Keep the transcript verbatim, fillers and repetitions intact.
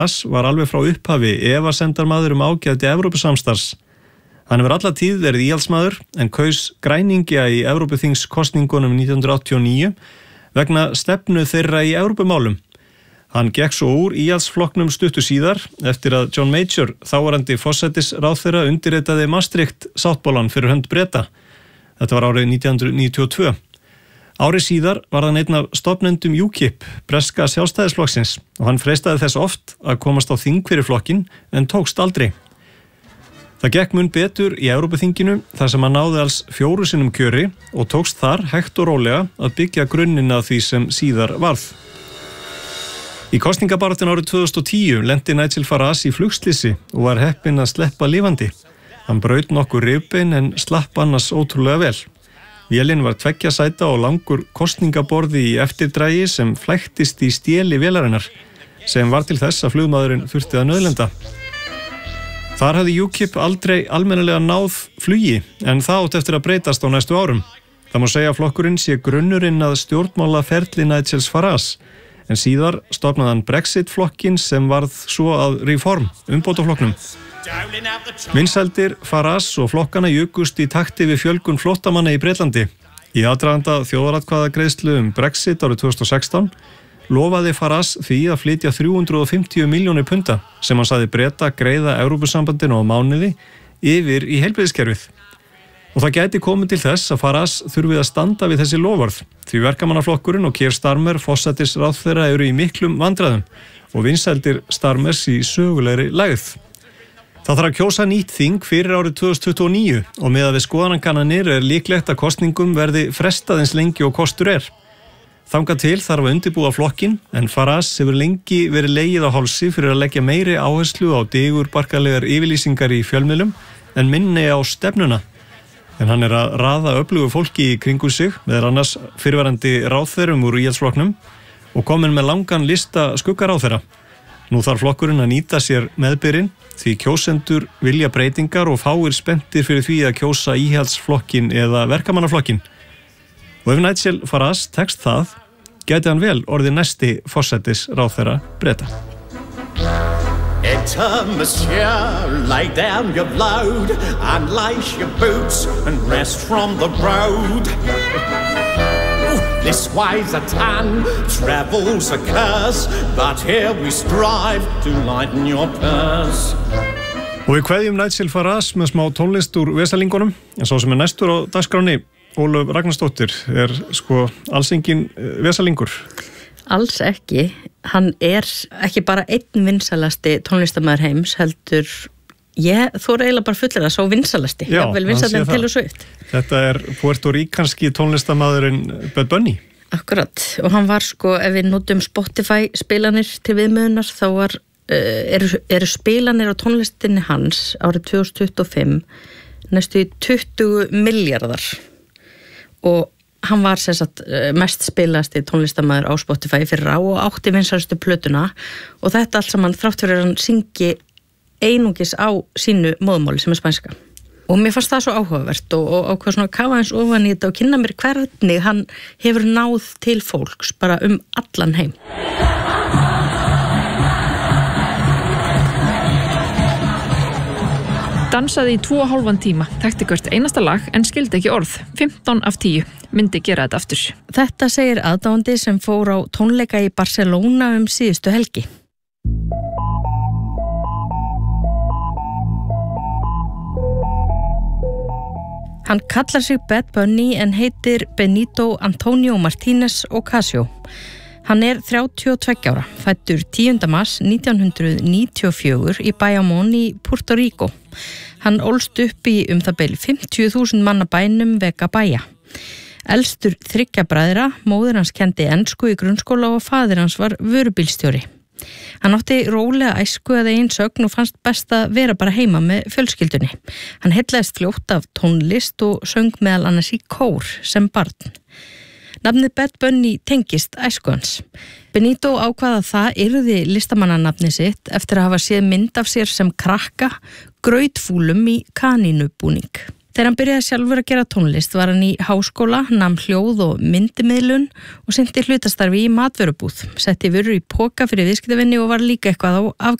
Farage var alveg frá upphafi efasemdarmaður um ágæti Evrópusamstarfs. Hann hefur alla tíð verið íhaldsmaður en kaus græningja í Evrópuþingskosningunum nítján hundruð áttatíu og níu vegna stefnu þeirra í Evrópumálum. Hann gekk svo úr íhaldsflokknum stuttu síðar eftir að John Major, þáverandi forsætisráðherra, undirritaði Maastricht sáttmálann fyrir hönd Breta. Þetta var árið nítján hundruð níutíu og tvö. Árið síðar var hann einn af stofnendum U K I P, breska sjálfstæðisflokksins, og hann freistaði þess oft að komast á þing fyrir flokkinn en tókst aldrei. Það gekk mun betur í Evrópuþinginu þar sem hann náði alls fjóru sinnum kjöri og tókst þar hægt og rólega að byggja grunninn að því sem síðar varð. Í kosningabaráttunni árið tvö þúsund og tíu lenti Nigel Farage í flugslysi og var heppinn að sleppa lifandi. Hann braut nokkur rifbein en slapp annars ótrúlega vel. Vélin var tveggja sæta og langur kosningaborði í eftirdrægi sem flæktist í stéli vélarinnar, sem var til þess að flugmaðurinn þurfti að nauðlenda. Þar hafði U K I P aldrei almennilega náð flugi, en það átt eftir að breytast á næstu árum. Það má segja að flokkurinn sé grunnurinn að stjórnmálaferli Nigel Farage, en síðar stofnaði hann Brexit-flokkinn sem varð svo að Reform, umbótaflokknum. Vinsældir Farage og flokkana jukust í takti við fjölgun flóttamanna í Bretlandi. Í aðdraganda þjóðaratkvæðagreiðslu um Brexit árið tvö þúsund og sextán lofaði Farage því að flytja þrjú hundruð og fimmtíu milljónir punda sem hann sagði Breta greiða Evrópusambandinu á mánuði yfir í heilbrigðiskerfið. Og það gæti komið til þess að Farage þurfið að standa við þessi loforð, því verkamannaflokkurinn og Keir Starmer forsætisráðherra eru í miklum vandræðum og vinsældir Starmers í sögulegri lægð. Það þarf að kjósa nýtt þing fyrir árið tvö þúsund tuttugu og níu og með að við skoðanakannanir er líklegt að kosningum verði frestað eins lengi og kostur er. Þangað til þarf að undirbúa flokkinn, en Farage hefur lengi verið legið á hálsi fyrir að leggja meiri áherslu á digurbarkalegar yfirlýsingar í fjölmiðlum en minni á stefnuna. En hann er að raða öflugu fólki í kringu sig, meðal annars fyrrverandi ráðherrum úr íhaldsflokknum og komin með langan lista skuggaráðherra. Nú þarf flokkurinn að nýta sér meðbyrinn því kjósendur vilja breytingar og fáir spenntir fyrir því að kjósa íhaldsflokkinn eða verkamannaflokkinn. Og ef Nigel Farage tekst það, gæti hann vel orðið næsti forsætisráðherra Breta. Enter, monsieur, lay down your load, unlace your boots and rest from the road. This way's a ton, travel's a curse, but here we strive to lighten your purse. Og við kveðjum Nigel Farage með smá tónlist úr vesalingunum, en svo sem er næstur á dagskráni, Ólöf Ragnarsdóttir, er sko alls engin vesalingur. Alls ekki. Hann er ekki bara einn vinsalasti tónlistarmaður heims, heldur ég þóra eiginlega bara fullir að sá vinsalasti. Já, vel vinsalinn til og Swift. Þetta er Puerto Ricanski tónlistarmaðurinn Bad Bunny. Akkurat. Og hann var sko, ef við notum Spotify spilanir til viðmiðunar, þá var, uh, eru, eru spilanir á tónlistinni hans árið tvö þúsund tuttugu og fimm næstu tuttugu milljarðar. Og hann var sem sagt mest spilasti tónlistarmaður á Spotify fyrir á og átti vinsælustu plötuna og þetta allt saman þrátt fyrir að hann syngi einungis á sínu móðmáli sem er spænska. Og mér fannst það svo áhugavert og, og ákvað svona kafa eins ofan í þetta og kynna mér hvernig hann hefur náð til fólks bara um allan heim. Dansaði í tvo og hálfan tíma, þekkti hvert einasta lag en skildi ekki orð. fimmtán af tíu myndi gera þetta aftur. Þetta segir aðdáandi sem fór á tónleika í Barcelona um síðustu helgi. Hann kallar sig Bad Bunny en heitir Benito Antonio Martínez Ocasio. Hann er þrjátíu og tveggja ára, fæddur tíunda mars nítján hundruð níutíu og fjögur í Bayamón í Puerto Rico. Hann ólst upp í um það bil fimmtíu þúsund manna bænum Vega Baja. Elstur þriggja bræðra, móðir hans kendi ensku í grunnskóla og faðir hans var vörubílstjóri. Hann átti rólega æsku eða einn sögn og fannst best að vera bara heima með fjölskyldunni. Hann heillaðist fljótt af tónlist og söng meðal annars í kór sem barn. Nafnið Bad Bunny tengist æsku hans. Benito ákvað að það yrði listamannanafni sitt eftir að hafa séð mynd af sér sem krakka, grautfúlum í kanínubúning. Þegar hann byrjaði sjálfur að gera tónlist var hann í háskóla, nam hljóð og myndimiðlun og sinnti hlutastarfi í matvörubúð, setti vörur í poka fyrir viðskiptavinni og var líka eitthvað á